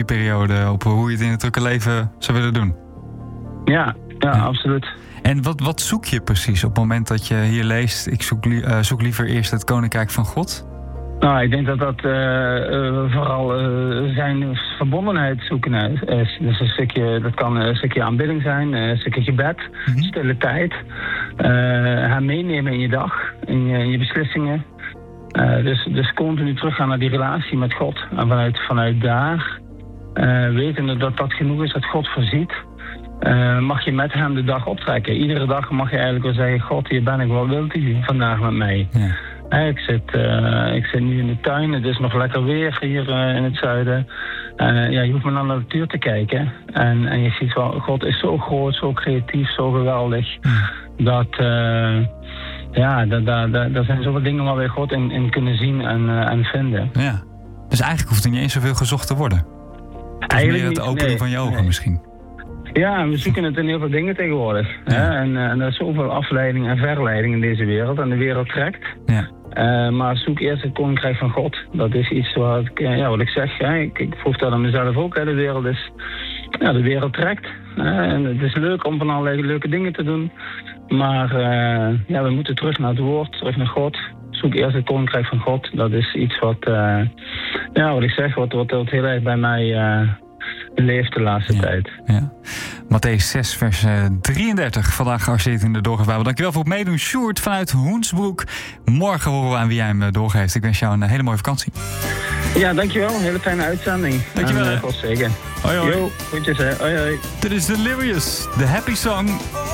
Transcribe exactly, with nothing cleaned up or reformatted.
periode op hoe je het in het drukke leven zou willen doen. Ja, ja, ja. absoluut. En wat, wat zoek je precies op het moment dat je hier leest... ik zoek, uh, zoek liever eerst het Koninkrijk van God? Nou, ik denk dat dat uh, uh, vooral uh, zijn verbondenheid zoeken is. Dus een stukje, dat kan een stukje aanbidding zijn, een stukje gebed, mm-hmm. stille tijd. Uh, haar meenemen in je dag, in je, in je beslissingen. Uh, dus, dus continu teruggaan naar die relatie met God. En vanuit, vanuit daar, uh, wetende dat dat genoeg is, dat God voorziet... Uh, mag je met hem de dag optrekken. Iedere dag mag je eigenlijk wel zeggen... God, hier ben ik, wat wilt u vandaag met mij? Ja. Hey, ik, zit, uh, ik zit nu in de tuin, het is nog lekker weer hier uh, in het zuiden. Uh, ja, je hoeft maar naar de natuur te kijken. En, en je ziet wel, God is zo groot, zo creatief, zo geweldig... Ja. dat... Uh, ja, daar zijn zoveel dingen waar we God in, in kunnen zien en, uh, en vinden. Ja. Dus eigenlijk hoeft er niet eens zoveel gezocht te worden. Het is meer het opening nee, van je ogen nee. misschien. Ja, we zoeken het in heel veel dingen tegenwoordig. Ja. Hè? En, uh, en er is zoveel afleiding en verleiding in deze wereld. En de wereld trekt. Ja. Uh, maar zoek eerst het Koninkrijk van God. Dat is iets wat ik, ja, wat ik zeg. Hè? Ik, ik proef dat aan mezelf ook. Hè? De wereld is... Ja, de wereld trekt. Hè? En het is leuk om van allerlei leuke dingen te doen. Maar uh, ja, we moeten terug naar het woord. Terug naar God. Zoek eerst het Koninkrijk van God. Dat is iets wat... Uh, ja, wat ik zeg. Wat, wat, wat heel erg bij mij... Uh, leeft de laatste ja, tijd. Ja. Mattheüs zes, vers drieëndertig. Vandaag gearresteerd in de Doorgeefbijbel. Dankjewel voor het meedoen, Sjoerd vanuit Hoensbroek. Morgen horen we aan wie jij hem doorgeeft. Ik wens jou een hele mooie vakantie. Ja, dankjewel. Een hele fijne uitzending. Dankjewel. En, uh, God zegen. Hoi, hoi. Yo, goedjes, hè. Hoi, hoi. Dit is Delirious, de happy song.